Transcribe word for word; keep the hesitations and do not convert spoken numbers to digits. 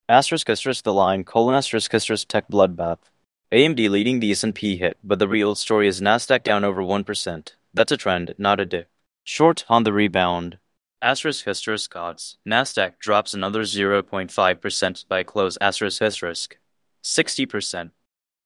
Asterisk asterisk the line, colon asterisk asterisk tech bloodbath. A M D leading the S and P hit, but the real story is Nasdaq down over one percent. That's a trend, not a dip. Short on the rebound. Asterisk asterisk odds. Nasdaq drops another zero point five percent by close asterisk asterisk. sixty percent.